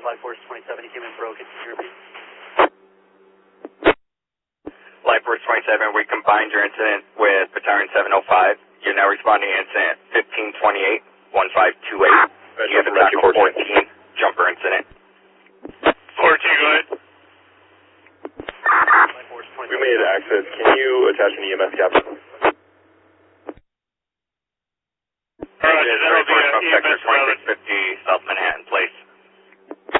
Life Force 27, he came in broken. Can you repeat? Life Force 27, we combined your incident with Battalion 705. You're now responding to incident 1528, 1528. You have a rescue 14, jumper incident. 14, go ahead. We made access. Can you attach an EMS captain? Alright, that'll be an EMS 2650 South Manhattan Place.